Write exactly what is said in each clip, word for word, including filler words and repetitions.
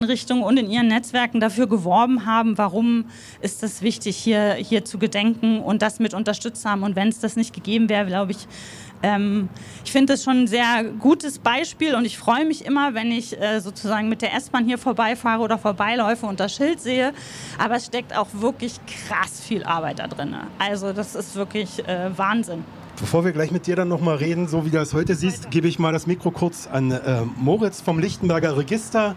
Richtungen und in ihren Netzwerken dafür geworben haben, warum ist es wichtig, hier, hier zu gedenken und das mit unterstützt haben. Und wenn es das nicht gegeben wäre, glaube ich, ähm, ich finde das schon ein sehr gutes Beispiel und ich freue mich immer, wenn ich äh, sozusagen mit der S-Bahn hier vorbeifahre oder vorbeiläufe und das Schild sehe. Aber es steckt auch wirklich krass viel Arbeit da drin. Also das ist wirklich äh, Wahnsinn. Bevor wir gleich mit dir dann nochmal reden, so wie du das heute siehst, gebe ich mal das Mikro kurz an äh, Moritz vom Lichtenberger Register.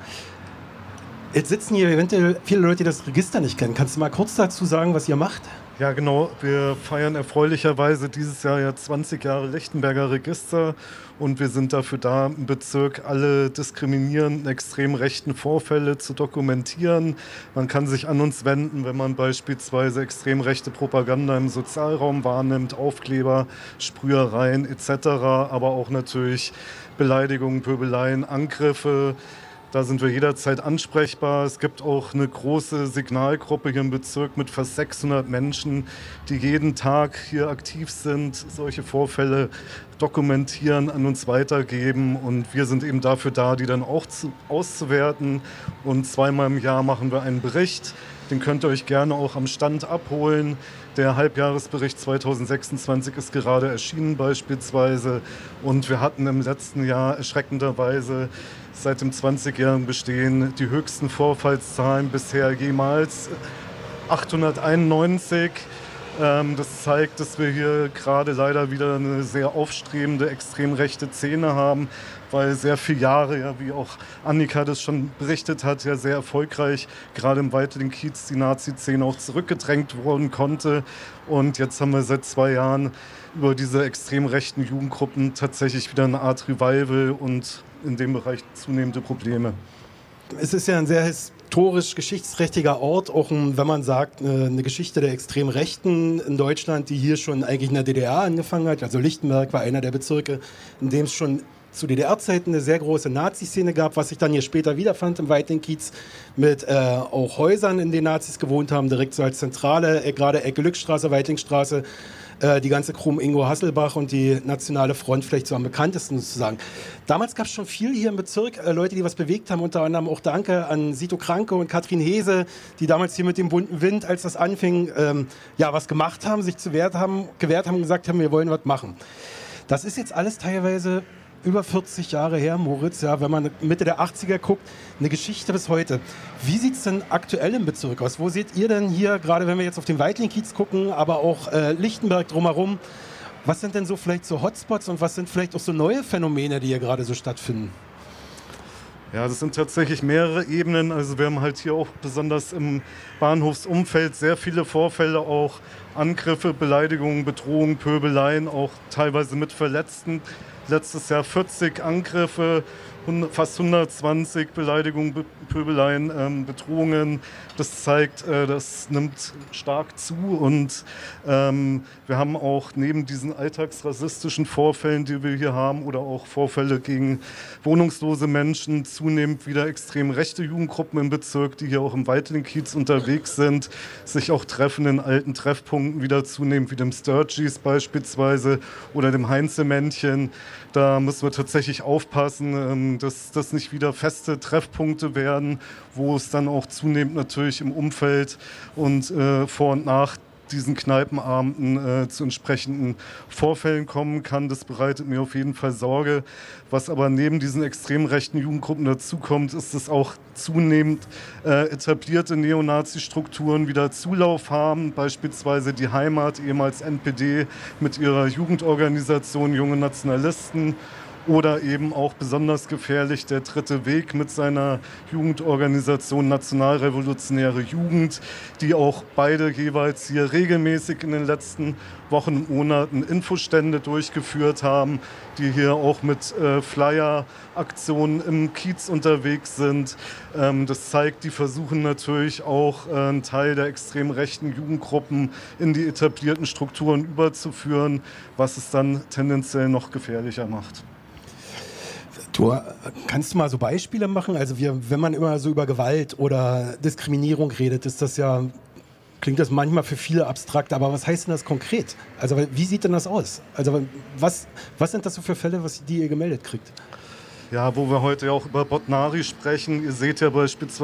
Jetzt sitzen hier eventuell viele Leute, die das Register nicht kennen. Kannst du mal kurz dazu sagen, was ihr macht? Ja, genau. Wir feiern erfreulicherweise dieses Jahr ja zwanzig Jahre Lichtenberger Register und wir sind dafür da, im Bezirk alle diskriminierenden, extrem rechten Vorfälle zu dokumentieren. Man kann sich an uns wenden, wenn man beispielsweise extrem rechte Propaganda im Sozialraum wahrnimmt, Aufkleber, Sprühereien et cetera, aber auch natürlich Beleidigungen, Pöbeleien, Angriffe. Da sind wir jederzeit ansprechbar. Es gibt auch eine große Signalgruppe hier im Bezirk mit fast sechshundert Menschen, die jeden Tag hier aktiv sind, solche Vorfälle dokumentieren, an uns weitergeben. Und wir sind eben dafür da, die dann auch zu, auszuwerten. Und zweimal im Jahr machen wir einen Bericht. Den könnt ihr euch gerne auch am Stand abholen. Der Halbjahresbericht zweitausendsechsundzwanzig ist gerade erschienen beispielsweise. Und wir hatten im letzten Jahr erschreckenderweise seit dem zwanzigjährigen Bestehen die höchsten Vorfallszahlen bisher jemals, achthunderteinundneunzig. Ähm, das zeigt, dass wir hier gerade leider wieder eine sehr aufstrebende, extrem rechte Szene haben, weil sehr viele Jahre, ja, wie auch Annika das schon berichtet hat, ja sehr erfolgreich gerade im Weitling-Kiez die Nazi-Szene auch zurückgedrängt worden konnte. Und jetzt haben wir seit zwei Jahren über diese extrem rechten Jugendgruppen tatsächlich wieder eine Art Revival und in dem Bereich zunehmende Probleme. Es ist ja ein sehr historisch geschichtsträchtiger Ort, auch ein, wenn man sagt, eine Geschichte der extrem Rechten in Deutschland, die hier schon eigentlich in der D D R angefangen hat. Also Lichtenberg war einer der Bezirke, in dem es schon zu D D R-Zeiten eine sehr große Nazi-Szene gab, was sich dann hier später wiederfand im Weitling-Kiez mit äh, auch Häusern, in denen Nazis gewohnt haben, direkt so als Zentrale, äh, gerade Ecke Lückstraße, Weitlingstraße, äh, die ganze Krumm Ingo Hasselbach und die Nationale Front vielleicht so am bekanntesten sozusagen. Damals gab es schon viel hier im Bezirk, äh, Leute, die was bewegt haben, unter anderem auch Danke an Sito Kranke und Katrin Hese, die damals hier mit dem bunten Wind, als das anfing, ähm, ja, was gemacht haben, sich zu wehrt haben, gewehrt haben und gesagt haben, wir wollen was machen. Das ist jetzt alles teilweise über vierzig Jahre her, Moritz, ja, wenn man Mitte der achtziger guckt, eine Geschichte bis heute. Wie sieht es denn aktuell im Bezirk aus? Wo seht ihr denn hier, gerade wenn wir jetzt auf den Weitling-Kiez gucken, aber auch äh, Lichtenberg drumherum, was sind denn so vielleicht so Hotspots und was sind vielleicht auch so neue Phänomene, die hier gerade so stattfinden? Ja, das sind tatsächlich mehrere Ebenen. Also wir haben halt hier auch besonders im Bahnhofsumfeld sehr viele Vorfälle, auch Angriffe, Beleidigungen, Bedrohungen, Pöbeleien, auch teilweise mit Verletzten. Letztes Jahr vierzig Angriffe, fast hundertzwanzig Beleidigungen, Pöbeleien, ähm, Bedrohungen. Das zeigt, äh, das nimmt stark zu und ähm, wir haben auch neben diesen alltagsrassistischen Vorfällen, die wir hier haben, oder auch Vorfälle gegen wohnungslose Menschen, zunehmend wieder extrem rechte Jugendgruppen im Bezirk, die hier auch im Weitling-Kiez unterwegs sind, sich auch treffen in alten Treffpunkten wieder zunehmend, wie dem Sturgis beispielsweise oder dem Heinzelmännchen. Da müssen wir tatsächlich aufpassen, dass das nicht wieder feste Treffpunkte werden, wo es dann auch zunehmend natürlich im Umfeld und äh, vor und nach diesen Kneipenabenden äh, zu entsprechenden Vorfällen kommen kann. Das bereitet mir auf jeden Fall Sorge. Was aber neben diesen extrem rechten Jugendgruppen dazukommt, ist, dass auch zunehmend äh, etablierte Neonazi-Strukturen wieder Zulauf haben. Beispielsweise die Heimat, ehemals N P D, mit ihrer Jugendorganisation Junge Nationalisten. Oder eben auch besonders gefährlich der Dritte Weg mit seiner Jugendorganisation Nationalrevolutionäre Jugend, die auch beide jeweils hier regelmäßig in den letzten Wochen und Monaten Infostände durchgeführt haben, die hier auch mit äh, Flyer-Aktionen im Kiez unterwegs sind. Ähm, das zeigt, die versuchen natürlich auch äh, einen Teil der extrem rechten Jugendgruppen in die etablierten Strukturen überzuführen, was es dann tendenziell noch gefährlicher macht. Du, kannst du mal so Beispiele machen? Also wir, wenn man immer so über Gewalt oder Diskriminierung redet, ist das ja, klingt das manchmal für viele abstrakt, aber was heißt denn das konkret? Also wie sieht denn das aus? Also was, was sind das so für Fälle, was die ihr gemeldet kriegt? Ja, wo wir heute ja auch über Botnari sprechen. Ihr seht ja beispielsweise